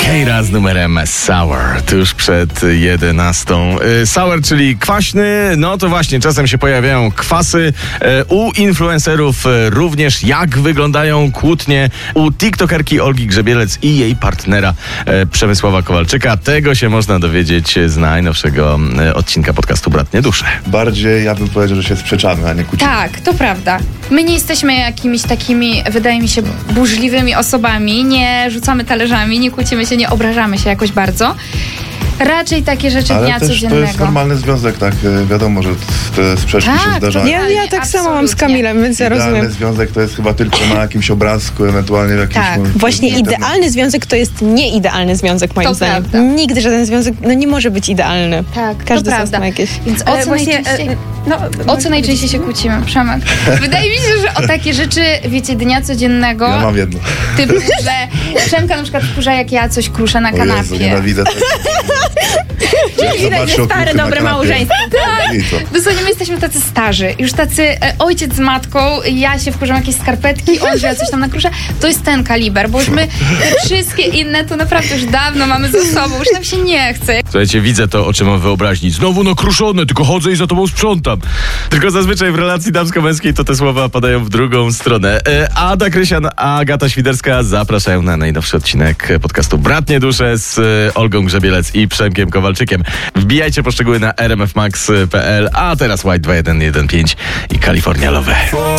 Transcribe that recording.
Keira z numerem Sour, tuż przed 11. Sour, czyli kwaśny, no to właśnie, czasem się pojawiają kwasy. U influencerów również. Jak wyglądają kłótnie u tiktokerki Olgi Grzebielec i jej partnera Przemysława Kowalczyka. Tego się można dowiedzieć z najnowszego odcinka podcastu Bratnie Dusze. Bardziej ja bym powiedział, że się sprzeczamy, a nie kłócimy. Tak, to prawda. My nie jesteśmy jakimiś takimi, wydaje mi się, burzliwymi osobami. Nie rzucamy talerzami, nie kłócimy się, nie obrażamy się jakoś bardzo. Raczej takie rzeczy Ale dnia też codziennego. to jest normalny związek, tak? Wiadomo, że te sprzeczki się zdarzają. Ja tak samo mam z Kamilem, więc ja rozumiem. Idealny związek to jest chyba tylko na jakimś obrazku, ewentualnie w jakimś... Tak. Właśnie idealny związek to jest nieidealny związek, moim To zdaniem. prawda. Nigdy żaden związek nie może być idealny. Tak, Każdy to z nas prawda. ma jakieś... Więc Ale o co najczęściej... O co najczęściej się kłócimy, Przemek? Wydaje mi się, że o takie rzeczy, wiecie, dnia codziennego, Ja mam jedno. typu, że Przemka na przykład wkurza, jak ja coś kruszę na O Jezu, kanapie. nienawidzę tego. Widać, że stare, dobre małżeństwo. Dosłownie my jesteśmy tacy starzy, już tacy ojciec z matką, ja się wkurzam jakieś skarpetki, on, że ja coś tam nakruszę. To jest ten kaliber, bo już my te wszystkie inne to naprawdę już dawno mamy ze sobą, już nam się nie chce. Słuchajcie, widzę to, o czym mam wyobraźni. Znowu nakruszone, tylko chodzę i za tobą sprzątam. Tylko zazwyczaj w relacji damsko-męskiej to te słowa padają w drugą stronę. Ada Krysian, Agata Świderska zapraszają na najnowszy odcinek podcastu Bratnie Dusze z Olgą Grzebielec i Przemkiem Kowalczykiem. Wbijajcie poszczegóły na rmfmax.pl, a teraz White 2115 i California Love.